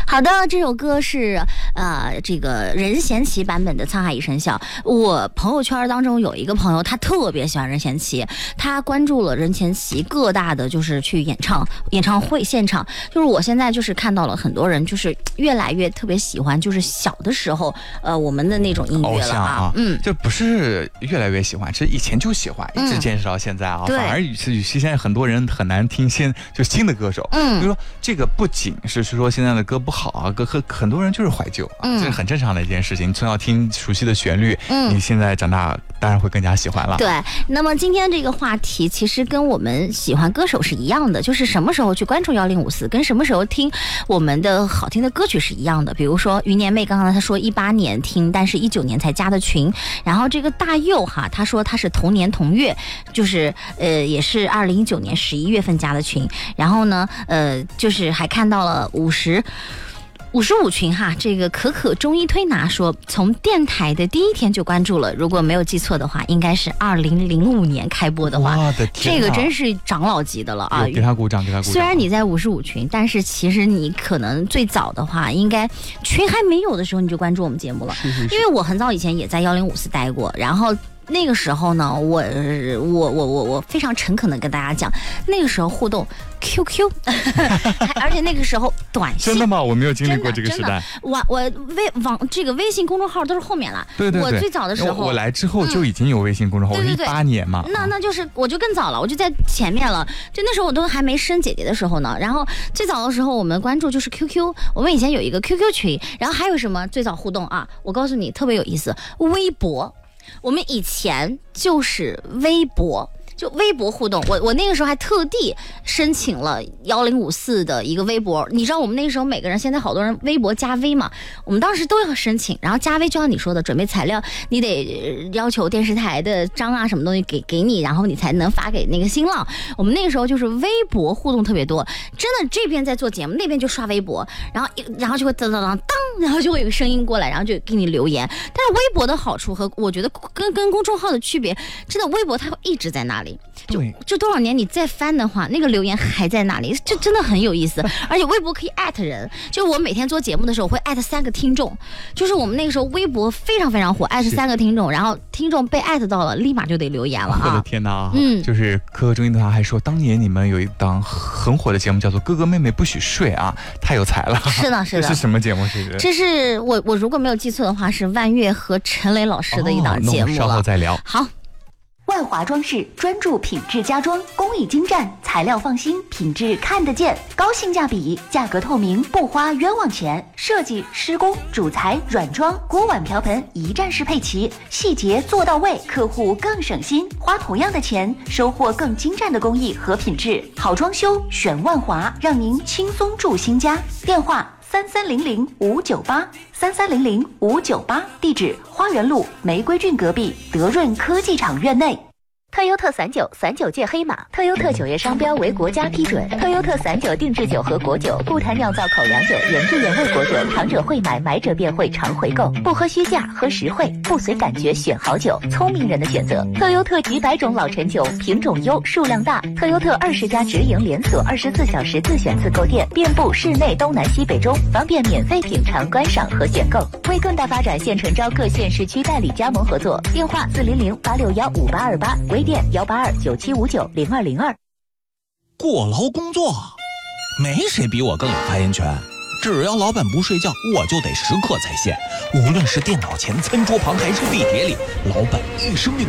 好的，这首歌是这个任贤齐版本的《沧海一声笑》。我朋友圈当中有一个朋友，他特别喜欢任贤齐，他关注了任贤齐各大的就是去演唱会现场。就是我现在就是看到了很多人就是越来越特别喜欢，就是小的时候我们的那种音乐了啊。 这不是越来越喜欢，是以前就喜欢，一直坚持到现在啊。反而与其现在很多人很难听新的歌手。比如说这个不仅是说现在的歌不好啊，很多人就是怀旧啊，这是很正常的一件事情。你从小听熟悉的旋律，你现在长大当然会更加喜欢了。 对，那么今天这个话题其实跟我们喜欢歌手是一样的，就是什么时候去关注1054，跟什么时候听我们的好听的歌曲是一样的。比如说余年妹刚刚她说18年听，但是19年才加的群。然后这个大佑哈，他说他是同年同月，就是也是2019年11月份加的群。然后呢就是还看到了55群哈，这个可可中医推拿说从电台的第一天就关注了，如果没有记错的话，应该是2005年开播的话。 我的天， 这个真是长老级的了啊！ 给他鼓掌，给他鼓掌。 虽然你在55群，但是其实你可能最早的话，应该群还没有的时候你就关注我们节目了。 是。 因为我很早以前也在1054待过，然后那个时候呢，我非常诚恳的跟大家讲，那个时候互动 QQ 而且那个时候短信。 真的吗？我没有经历过这个时代。 这个微信公众号都是后面了。 对， 我最早的时候我来之后就已经有微信公众号。 对 18年嘛。 那就是我就更早了，我就在前面了。就那时候我都还没生姐姐的时候呢。然后最早的时候我们关注就是 QQ， 我们以前有一个 QQ 群，然后还有什么最早互动啊？我告诉你特别有意思，微博。我们以前就是微博，就微博互动。我那个时候还特地申请了1054的一个微博。你知道我们那个时候每个人，现在好多人微博加微嘛，我们当时都要申请。然后加微就像你说的，准备材料，你得要求电视台的章啊什么东西给你，然后你才能发给那个新浪。我们那个时候就是微博互动特别多，真的这边在做节目，那边就刷微博，然后就会当，然后就会有个声音过来，然后就给你留言。但是微博的好处和我觉得跟公众号的区别，真的微博它会一直在那里，就多少年你再翻的话，那个留言还在那里，就真的很有意思。而且微博可以艾特人，就我每天做节目的时候会艾特3个听众，就是我们那个时候微博非常非常火，艾特3个听众，然后听众被艾特到了，立马就得留言了啊！ 我的天哪！就是可可中医他还说，当年你们有一档很火的节目叫做《哥哥妹妹不许睡》啊，太有才了。 是的。 这是什么节目？ 这是我如果没有记错的话，是万岳和陈磊老师的一档节目了。 稍后再聊。 好。 万华装饰专注品质家装，工艺精湛，材料放心，品质看得见，高性价比，价格透明，不花冤枉钱。设计、施工、主材、软装、锅碗瓢盆一站式配齐，细节做到位，客户更省心，花同样的钱，收获更精湛的工艺和品质。好装修选万华，让您轻松住新家。电话3300-598，3300-598，地址花园路玫瑰郡隔壁德润科技厂院内。特优特散酒界黑马，特优特酒业商标为国家批准。特优特散酒定制酒和果酒，不谈酿造口粮酒、原汁原味果酒，糖者会买，买者便会常回购，不喝虚价，喝实惠，不随感觉选好酒，聪明人的选择。特优特几百种老陈酒，品种优，数量大。特优特20家直营连锁，24小时自选自购店，遍布市内东南西北中，方便免费品尝、观赏和选购。为更大发展，现诚招各县市区代理加盟合作，电话400-861-5828。微店182-9759-0202。 过劳工作，没谁比我更有发言权。只要老板不睡觉，我就得时刻在线。无论是电脑前、餐桌旁，还是地铁里，老板一声令